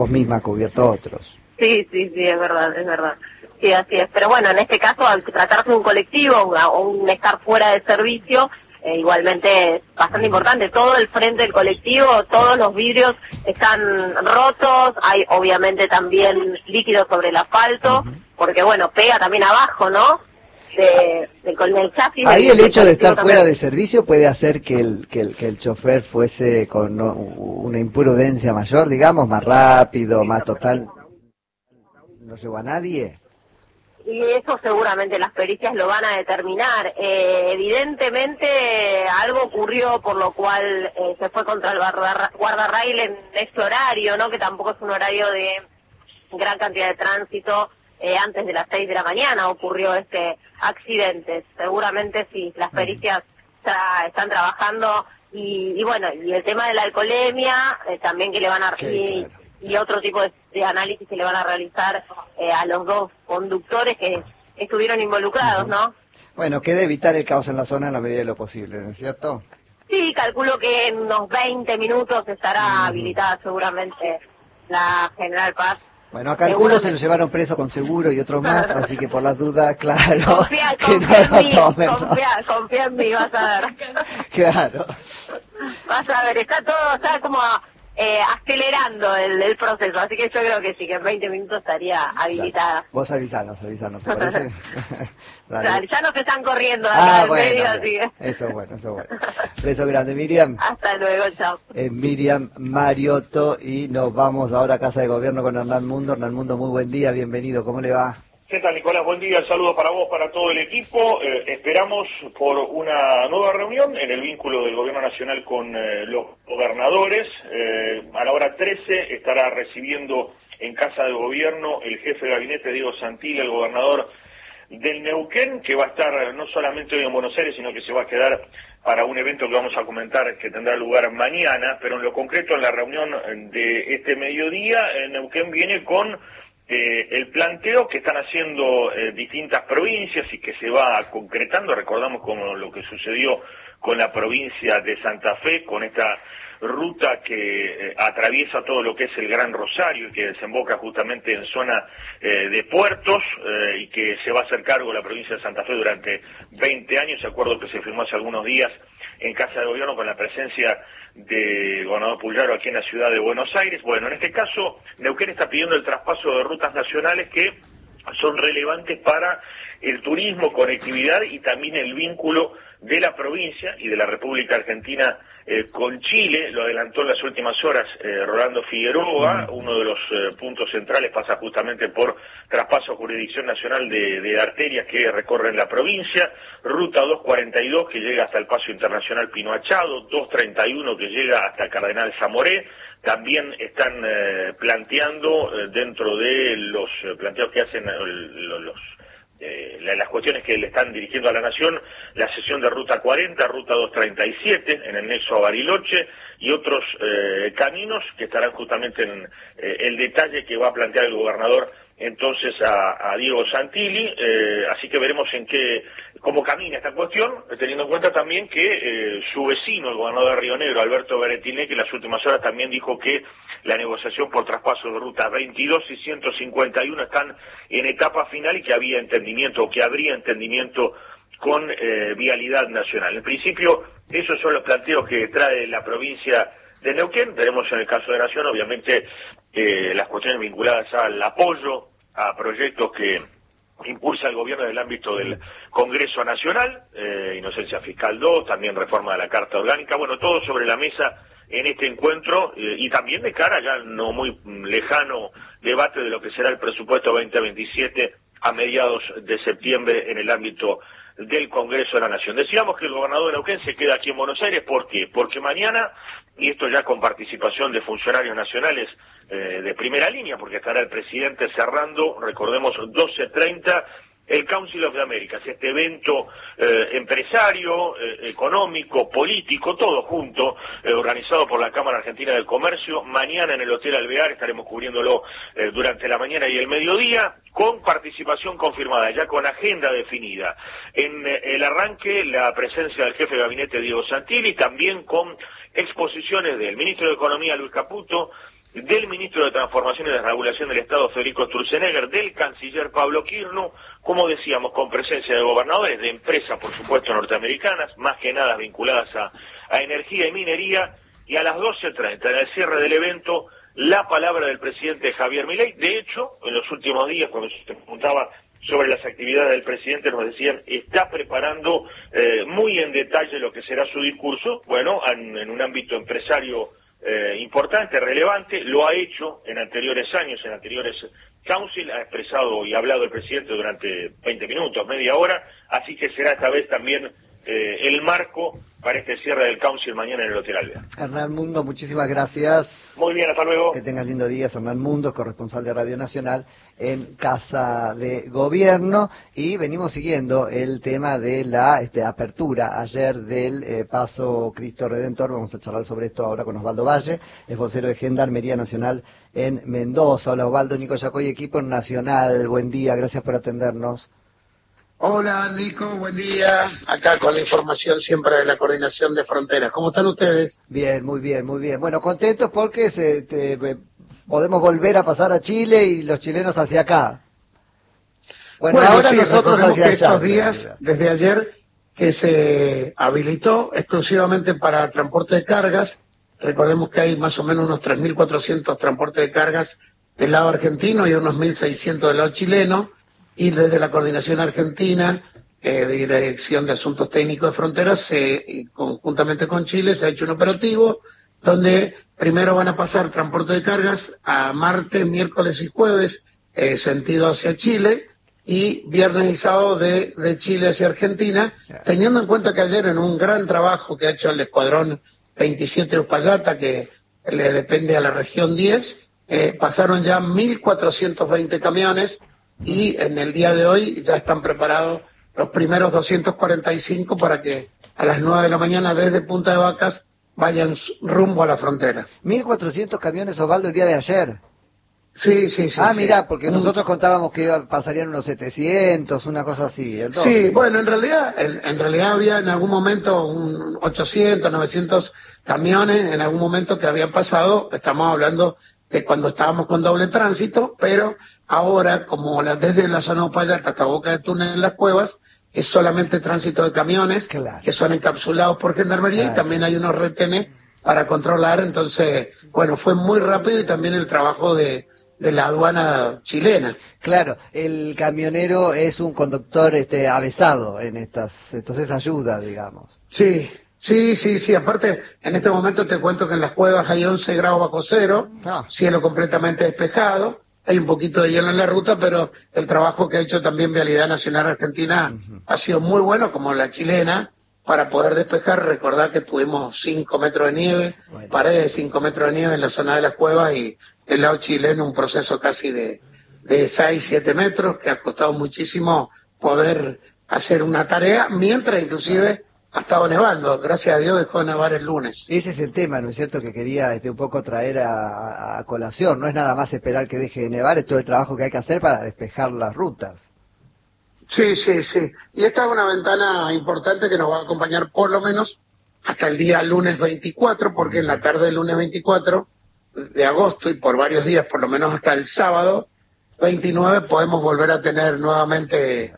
vos misma ha cubierto otros. Sí, es verdad, es verdad. Sí, así es. Pero bueno, en este caso, al tratarse de un colectivo o un estar fuera de servicio, igualmente es bastante importante. Todo el frente del colectivo, todos los vidrios están rotos, hay obviamente también líquido sobre el asfalto, porque bueno, pega también abajo, ¿no? Con el chasis. Ahí el hecho de estar fuera de servicio puede hacer que el chofer fuese con una imprudencia mayor, digamos, más rápido, más total. ¿No llegó a nadie? Y eso seguramente las pericias lo van a determinar. Evidentemente algo ocurrió por lo cual se fue contra el guardarrail en este horario, ¿no? Que tampoco es un horario de gran cantidad de tránsito. Antes de las 6 de la mañana ocurrió este accidente. Seguramente sí, las pericias están trabajando y bueno, y el tema de la alcoholemia también que le van a... y otro tipo de análisis que le van a realizar a los dos conductores que estuvieron involucrados, ¿no? Bueno, queda evitar el caos en la zona en la medida de lo posible, ¿no es cierto? Sí, calculo que en unos 20 minutos estará habilitada seguramente la General Paz. Bueno, acá algunos se lo llevaron preso con seguro y otros más, así que por las dudas, claro, que no lo tomen. Confía en mí, vas a ver. Claro. Vas a ver, está todo, está como acelerando el proceso, así que yo creo que sí, que en 20 minutos estaría habilitada. Dale. Vos avisanos, ¿te parece? Dale. Ya nos están corriendo bueno, medio, así que... Eso es bueno. Beso grande, Miriam. Hasta luego, chao. Miriam Mariotto, y nos vamos ahora a Casa de Gobierno con Hernán Mundo. Hernán Mundo, muy buen día, bienvenido, ¿cómo le va? ¿Qué tal, Nicolás? Buen día, saludos para vos, para todo el equipo. Esperamos por una nueva reunión en el vínculo del Gobierno Nacional con los gobernadores. A la hora 13 estará recibiendo en Casa de Gobierno el jefe de gabinete, Diego Santilli, el gobernador del Neuquén, que va a estar no solamente hoy en Buenos Aires, sino que se va a quedar para un evento que vamos a comentar que tendrá lugar mañana, pero en lo concreto en la reunión de este mediodía, Neuquén viene con el planteo que están haciendo distintas provincias y que se va concretando. Recordamos como lo que sucedió con la provincia de Santa Fe, con esta ruta que atraviesa todo lo que es el Gran Rosario y que desemboca justamente en zona de puertos y que se va a hacer cargo la provincia de Santa Fe durante 20 años, de acuerdo que se firmó hace algunos días en Casa de Gobierno con la presencia del gobernador Puyaro aquí en la ciudad de Buenos Aires. Bueno, en este caso, Neuquén está pidiendo el traspaso de rutas nacionales que son relevantes para el turismo, conectividad y también el vínculo de la provincia y de la República Argentina con Chile. Lo adelantó en las últimas horas Rolando Figueroa. Uno de los puntos centrales pasa justamente por traspaso a jurisdicción nacional de arterias que recorren la provincia, ruta 242 que llega hasta el Paso Internacional Pino Achado, 231 que llega hasta Cardenal Zamoré. También están planteando dentro de los planteos que hacen las cuestiones que le están dirigiendo a la Nación, la sesión de Ruta 40, Ruta 237, en el nexo a Bariloche, y otros caminos que estarán justamente en el detalle que va a plantear el gobernador entonces a Diego Santilli, así que veremos cómo camina esta cuestión, teniendo en cuenta también que su vecino, el gobernador de Río Negro, Alberto Beretiné, que en las últimas horas también dijo que la negociación por traspaso de rutas 22 y 151 están en etapa final y que había entendimiento, o que habría entendimiento con Vialidad Nacional. En principio, esos son los planteos que trae la provincia de Neuquén. Veremos en el caso de Nación, obviamente, las cuestiones vinculadas al apoyo a proyectos que impulsa el gobierno en el ámbito del Congreso Nacional, Inocencia Fiscal 2, también reforma de la Carta Orgánica, bueno, todo sobre la mesa en este encuentro y también de cara ya no muy lejano debate de lo que será el presupuesto 2027 a mediados de septiembre en el ámbito del Congreso de la Nación. Decíamos que el gobernador de Neuquén se queda aquí en Buenos Aires, ¿por qué? Porque mañana, y esto ya con participación de funcionarios nacionales de primera línea, porque estará el presidente cerrando, recordemos, 12:30, el Council of the Americas, este evento empresario, económico, político, todo junto, organizado por la Cámara Argentina del Comercio. Mañana en el Hotel Alvear estaremos cubriéndolo durante la mañana y el mediodía, con participación confirmada, ya con agenda definida. En el arranque, la presencia del jefe de gabinete Diego Santilli, también con exposiciones del ministro de Economía Luis Caputo, del ministro de Transformación y Desregulación del Estado, Federico Sturzenegger, del canciller Pablo Kirchner, como decíamos, con presencia de gobernadores, de empresas, por supuesto, norteamericanas, más que nada vinculadas a energía y minería, y a las 12:30, en el cierre del evento, la palabra del presidente Javier Milei. De hecho, en los últimos días, cuando se preguntaba sobre las actividades del presidente, nos decían, está preparando muy en detalle lo que será su discurso, bueno, en un ámbito empresario importante, relevante, lo ha hecho en anteriores años, en anteriores council, ha expresado y hablado el presidente durante 20 minutos, media hora, así que será esta vez también el marco para este cierre del council mañana en el Hotel Alvear. Hernán Mundo, muchísimas gracias. Muy bien, hasta luego. Que tengas lindo día. Hernán Mundo, corresponsal de Radio Nacional en Casa de Gobierno, y venimos siguiendo el tema de la apertura ayer del Paso Cristo Redentor. Vamos a charlar sobre esto ahora con Osvaldo Valle, es vocero de Gendarmería Nacional en Mendoza. Hola Osvaldo, Nico Yacoy, equipo nacional, buen día, gracias por atendernos. Hola Nico, buen día. Acá con la información siempre de la Coordinación de Fronteras. ¿Cómo están ustedes? Bien, muy bien, muy bien. Bueno, contentos porque podemos volver a pasar a Chile y los chilenos hacia acá. Bueno, ahora sí, nosotros hacia allá. Estos días, desde ayer, que se habilitó exclusivamente para transporte de cargas. Recordemos que hay más o menos unos 3.400 transportes de cargas del lado argentino y unos 1.600 del lado chileno. Y desde la Coordinación Argentina, Dirección de Asuntos Técnicos de Fronteras, conjuntamente con Chile, se ha hecho un operativo donde primero van a pasar transporte de cargas a martes, miércoles y jueves, sentido hacia Chile, y viernes y sábado de Chile hacia Argentina, teniendo en cuenta que ayer en un gran trabajo que ha hecho el Escuadrón 27 de Uspallata, que le depende a la región 10, pasaron ya 1.420 camiones, y en el día de hoy ya están preparados los primeros 245 para que a las 9 de la mañana desde Punta de Vacas vayan rumbo a la frontera. 1.400 camiones, Osvaldo, el día de ayer. Sí. Mirá, porque nosotros contábamos que pasarían unos 700, una cosa así. Sí, bueno, en realidad había en algún momento 800, 900 camiones, en algún momento que habían pasado, estamos hablando de cuando estábamos con doble tránsito, pero ahora, como desde la zona de Uspallata hasta Boca de Túnel en las Cuevas, es solamente tránsito de camiones, claro, que son encapsulados por Gendarmería, claro, y también hay unos retenes para controlar. Entonces, bueno, fue muy rápido, y también el trabajo de la aduana chilena. Claro, el camionero es un conductor avesado en entonces ayuda, digamos. Sí. Aparte, en este momento te cuento que en las Cuevas hay 11 grados bajo cero, cielo completamente despejado. Hay un poquito de hielo en la ruta, pero el trabajo que ha hecho también Vialidad Nacional Argentina ha sido muy bueno, como la chilena, para poder despejar. Recordar que tuvimos 5 metros de nieve, paredes de 5 metros de nieve en la zona de las Cuevas, y el lado chileno un proceso casi de 6, 7 metros, que ha costado muchísimo poder hacer una tarea, mientras inclusive ha estado nevando. Gracias a Dios dejó de nevar el lunes. Ese es el tema, ¿no es cierto?, que quería un poco traer a colación. No es nada más esperar que deje de nevar, es todo el trabajo que hay que hacer para despejar las rutas. Sí. Y esta es una ventana importante que nos va a acompañar por lo menos hasta el día lunes 24, porque en la tarde del lunes 24 de agosto y por varios días, por lo menos hasta el sábado 29, podemos volver a tener nuevamente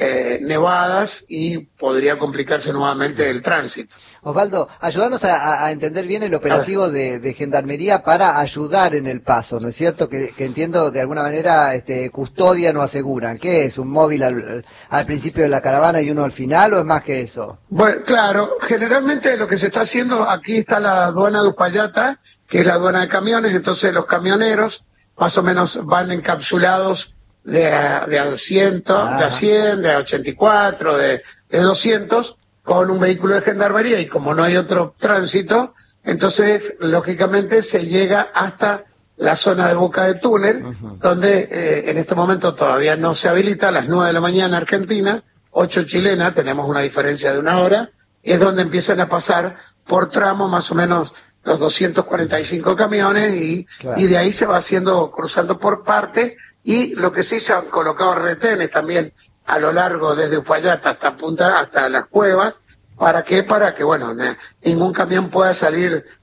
nevadas, y podría complicarse nuevamente el tránsito. Osvaldo, ayúdanos a entender bien el operativo de Gendarmería para ayudar en el paso, ¿no es cierto? Que entiendo de alguna manera custodian o aseguran. ¿Qué es? ¿Un móvil al principio de la caravana y uno al final, o es más que eso? Bueno, claro, generalmente lo que se está haciendo, aquí está la aduana de Uspallata, que es la aduana de camiones. Entonces los camioneros más o menos van encapsulados de a 100, de a 100, de a 84, de 200, con un vehículo de Gendarmería, y como no hay otro tránsito, entonces lógicamente se llega hasta la zona de Boca de Túnel, donde en este momento todavía no se habilita. A las 9 de la mañana Argentina, 8 chilena, tenemos una diferencia de 1 hora, y es donde empiezan a pasar por tramo más o menos los 245 camiones, y de ahí se va cruzando por parte. Y lo que sí se han colocado retenes también a lo largo desde Uspallata hasta las Cuevas. ¿Para qué? Para que, bueno, ningún camión pueda salir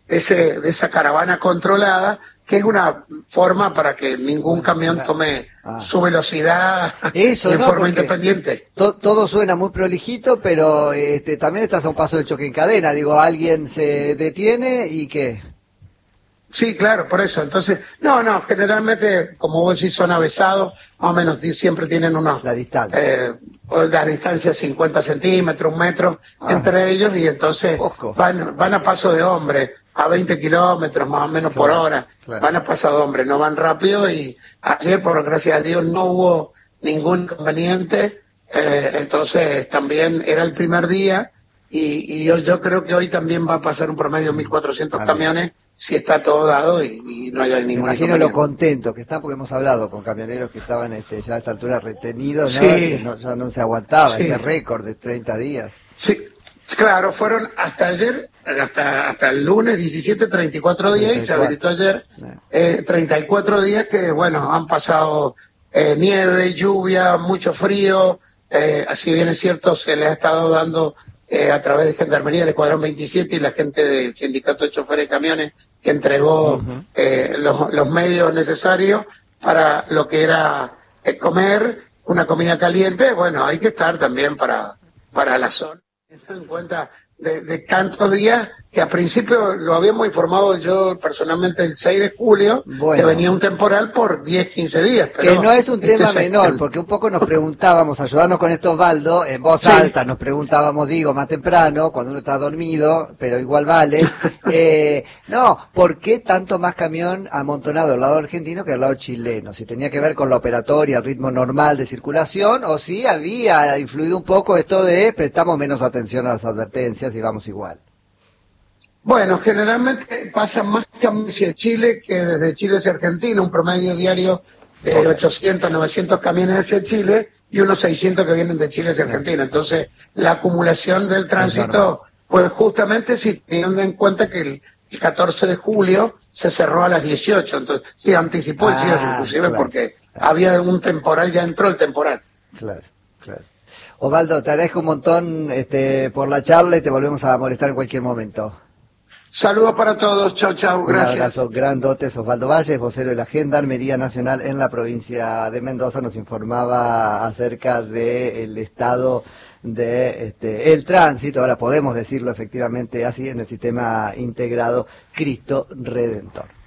de esa caravana controlada, que es una forma para que ningún camión tome su velocidad eso, de ¿no? forma Porque independiente. todo suena muy prolijito, pero también estás a un paso del choque en cadena. Digo, alguien se detiene y ¿qué? Sí, claro, por eso. Entonces, no, generalmente, como vos decís, son avesados, más o menos siempre tienen La distancia. la distancia 50 centímetros, 1 metro entre ellos, y entonces poco. van a paso de hombre, a 20 kilómetros más o menos por hora, van a paso de hombre, no van rápido, y ayer, por gracias a Dios, no hubo ningún inconveniente, entonces también era el primer día, y yo creo que hoy también va a pasar un promedio de 1.400 camiones, si está todo dado y no hay ningún Me imagino lo contento que están, porque hemos hablado con camioneros que estaban ya a esta altura retenidos, ¿no? Que ya no se aguantaba este récord de 30 días. Sí, claro, fueron hasta ayer, hasta el lunes 17, 34 días, 34. Y se habilitó ayer 34 días que, bueno, han pasado nieve, lluvia, mucho frío, así bien es cierto, se le ha estado dando a través de Gendarmería del Escuadrón 27 y la gente del Sindicato de Choferes de Camiones, que entregó los medios necesarios para lo que era comer, una comida caliente. Bueno, hay que estar también para la zona. En cuenta de tantos días que a principio lo habíamos informado yo personalmente el 6 de julio, que venía un temporal por 10, 15 días. Pero que no es un tema menor, porque un poco nos preguntábamos, ayudarnos con esto Osvaldo, en voz alta nos preguntábamos, digo, más temprano, cuando uno está dormido, pero igual vale, ¿por qué tanto más camión amontonado al lado argentino que al lado chileno? Si tenía que ver con la operatoria, el ritmo normal de circulación, o si había influido un poco esto de prestamos menos atención a las advertencias y vamos igual. Bueno, generalmente pasan más camiones hacia Chile que desde Chile hacia Argentina, un promedio diario de 800, 900 camiones hacia Chile y unos 600 que vienen de Chile hacia Argentina. Entonces, la acumulación del tránsito, pues justamente si teniendo en cuenta que el 14 de julio se cerró a las 18, entonces se anticipó el cierre inclusive porque había un temporal, ya entró el temporal. Claro. Osvaldo, te agradezco un montón por la charla y te volvemos a molestar en cualquier momento. Saludos para todos, chau, gracias. Un abrazo grandote, Osvaldo Valles, vocero de la Gendarmería Nacional en la provincia de Mendoza, nos informaba acerca del estado de el tránsito, ahora podemos decirlo efectivamente así, en el sistema integrado Cristo Redentor.